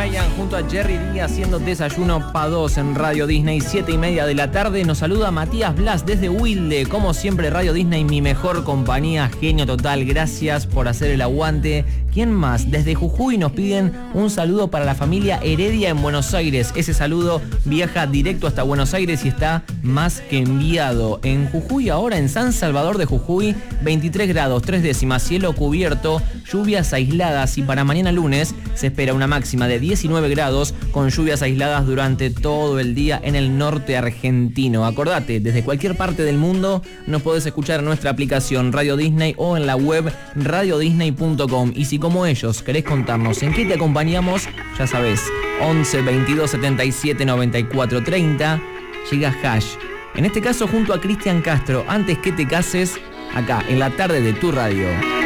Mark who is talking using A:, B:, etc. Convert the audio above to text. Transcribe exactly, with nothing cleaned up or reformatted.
A: Ryan junto a Jerry Lee haciendo Desayuno pa' dos en Radio Disney, siete y media de la tarde. Nos saluda Matías Blas desde Wilde. Como siempre, Radio Disney, mi mejor compañía, genio total. Gracias por hacer el aguante. ¿Quién más? Desde Jujuy nos piden un saludo para la familia Heredia en Buenos Aires. Ese saludo viaja directo hasta Buenos Aires y está más que enviado. En Jujuy ahora, en San Salvador de Jujuy, veintitrés grados, tres décimas, cielo cubierto, lluvias aisladas y para mañana lunes se espera una máxima de diecinueve grados con lluvias aisladas durante todo el día en el norte argentino. Acordate, desde cualquier parte del mundo nos podés escuchar en nuestra aplicación Radio Disney o en la web radio disney punto com. Y si como ellos querés contarnos en qué te acompañamos, ya sabés, once veintidós setenta y siete noventa y cuatro treinta, llega Hash. En este caso junto a Cristian Castro, Antes que te cases, acá en la tarde de tu radio.